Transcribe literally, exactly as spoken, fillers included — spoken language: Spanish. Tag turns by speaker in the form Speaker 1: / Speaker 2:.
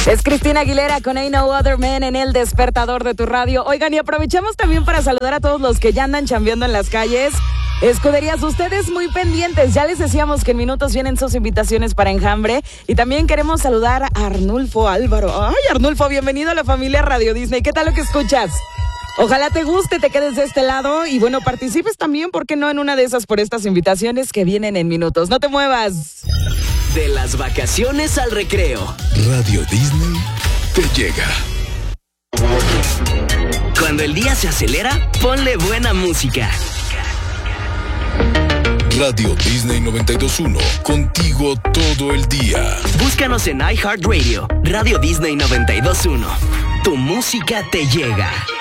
Speaker 1: Es Cristina Aguilera con Ain't No Other Man en el despertador de tu radio. Oigan, y aprovechamos también para saludar a todos los que ya andan chambeando en las calles. Escuderías, ustedes muy pendientes. Ya les decíamos que en minutos vienen sus invitaciones para Enjambre. Y también queremos saludar a Arnulfo Álvaro. Ay, Arnulfo, bienvenido a la familia Radio Disney. ¿Qué tal lo que escuchas? Ojalá te guste, te quedes de este lado y bueno, participes también, ¿por qué no? En una de esas por estas invitaciones que vienen en minutos. No te muevas.
Speaker 2: De las vacaciones al recreo.
Speaker 3: Radio Disney te llega.
Speaker 2: Cuando el día se acelera, ponle buena música.
Speaker 3: Radio Disney noventa y dos punto uno, contigo todo el día.
Speaker 2: Búscanos en iHeartRadio, Radio Disney noventa y dos punto uno. Tu música te llega.